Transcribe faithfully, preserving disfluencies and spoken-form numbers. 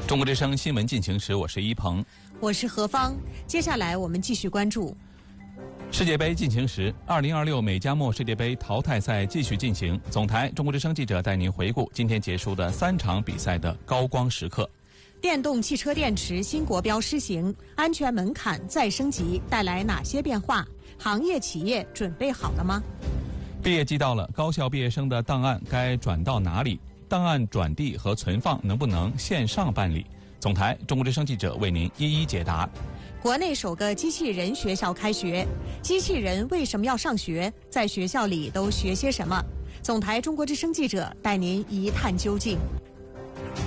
中国之声新闻进行时，我是一鹏， 我是何芳。接下来我们继续关注世界杯进行时。二零二六美加墨世界杯淘汰赛继续进行，总台中国之声记者带您回顾今天结束的三场比赛的高光时刻。 电动汽车电池新国标施行，安全门槛再升级，带来哪些变化？行业企业准备好了吗？ 毕业季到了，高校毕业生的档案该转到哪里？档案转递和存放能不能线上办理？总台中国之声记者为您一一解答。 国内首个机器人学校开学，机器人为什么要上学？在学校里都学些什么？总台中国之声记者带您一探究竟。